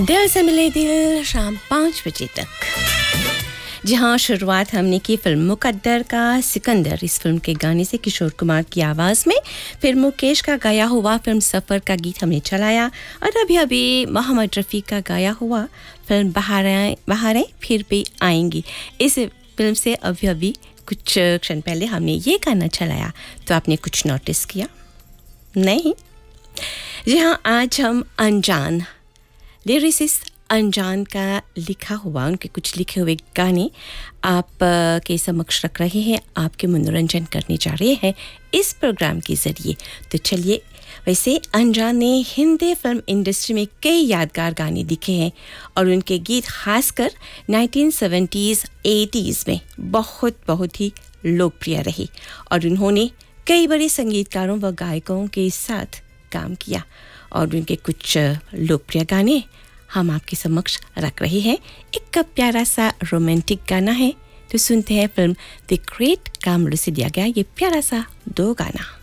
दिल से मिले दिल शाम 5 बजे तक। जहां शुरुआत हमने की फिल्म मुकद्दर का सिकंदर इस फिल्म के गाने से किशोर कुमार की आवाज़ में, फिर मुकेश का गाया हुआ फिल्म सफ़र का गीत हमने चलाया और अभी अभी मोहम्मद रफ़ी का गाया हुआ फिल्म बहारें फिर भी आएंगी। इस फिल्म से अभी अभी कुछ क्षण पहले हमने ये गाना चलाया, तो आपने कुछ नोटिस किया? नहीं? जी हाँ, आज हम अनजान लिरिसिस्ट अनजान का लिखा हुआ, उनके कुछ लिखे हुए गाने आप के समक्ष रख रहे हैं, आपके मनोरंजन करने जा रहे हैं इस प्रोग्राम के ज़रिए। तो चलिए, वैसे अनजान ने हिंदी फिल्म इंडस्ट्री में कई यादगार गाने लिखे हैं और उनके गीत खासकर 1970s 80s में बहुत ही लोकप्रिय रहे और उन्होंने कई बड़े संगीतकारों व गायकों के साथ काम किया और उनके कुछ लोकप्रिय गाने हम आपके समक्ष रख रहे हैं। एक प्यारा सा रोमांटिक गाना है, तो सुनते हैं फिल्म द ग्रेट कामरू से दिया गया ये प्यारा सा 2 गाना।